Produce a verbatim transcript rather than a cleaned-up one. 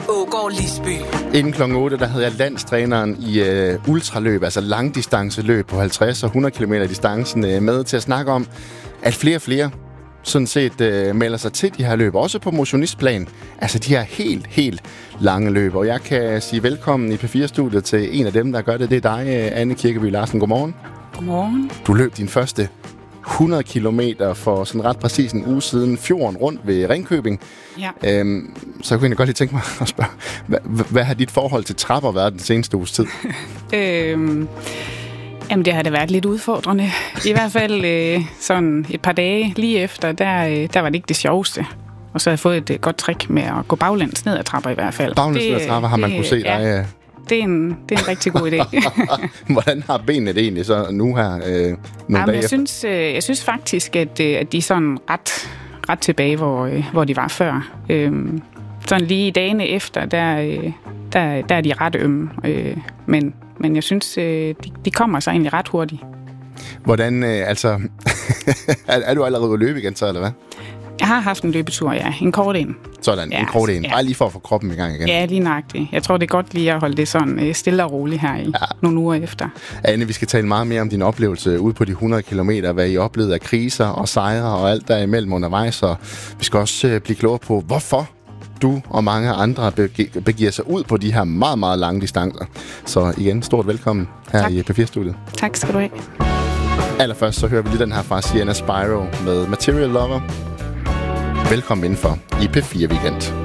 Ågaard Lisby. Inden klokken otte, der havde jeg landstræneren i uh, ultraløb, altså langdistanceløb på halvtreds og hundrede kilometer distancen uh, med til at snakke om, at flere og flere sådan set uh, melder sig til de her løb, også på motionistplan. Altså de her helt, helt lange løb. Og jeg kan sige velkommen i P fire-studiet til en af dem, der gør det. Det er dig, Anne Kirkeby Larsen. Godmorgen. Godmorgen. Du løb din første hundrede kilometer for sådan ret præcis en uge siden, fjorden rundt ved Ringkøbing. Ja. Øhm, så jeg kunne egentlig godt lige tænke mig at spørge, hvad, hvad har dit forhold til trapper været den seneste uges tid? øhm, jamen, det har da været lidt udfordrende. I hvert fald øh, sådan et par dage lige efter, der, øh, der var det ikke det sjoveste. Og så har jeg fået et øh, godt trick med at gå baglæns ned ad trapper i hvert fald. Baglæns ned ad trapper har man kunne se dig... Ja. Det er, en, det er en rigtig god idé. Hvordan har benene det egentlig så nu her øh, nogle Jamen, dage jeg synes, øh, jeg synes faktisk, at, øh, at de er sådan ret, ret tilbage, hvor, øh, hvor de var før. Øhm, sådan lige dagene efter, der, øh, der, der er de ret ømme. Øh, men, men jeg synes, øh, de, de kommer sig egentlig ret hurtigt. Hvordan, øh, altså... er, er du allerede ude at løbe igen så, eller hvad? Jeg har haft en løbetur, ja. En kort en. Sådan, ja, en kort en. Ja. Bare lige for at få kroppen i gang igen. Ja, lige nøjagtigt. Jeg tror, det er godt lige at holde det sådan stille og roligt her i ja. nogle uger efter. Anne, vi skal tale meget mere om din oplevelse ude på de hundrede kilometer, hvad I oplevede af kriser og sejre og alt der imellem undervejs. Og vi skal også blive klogere på, hvorfor du og mange andre begiver sig ud på de her meget, meget lange distancer. Så igen, stort velkommen her tak. i P fire-studiet. Tak skal du have. Allerførst så hører vi lige den her fra Sienna Spyro med Material Lover. Velkommen indenfor i P fire Weekend.